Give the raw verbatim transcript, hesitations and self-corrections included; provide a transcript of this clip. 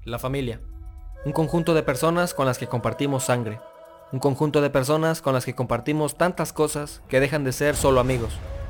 La familia. Un conjunto de personas con las que compartimos sangre. Un conjunto de personas con las que compartimos tantas cosas que dejan de ser solo amigos.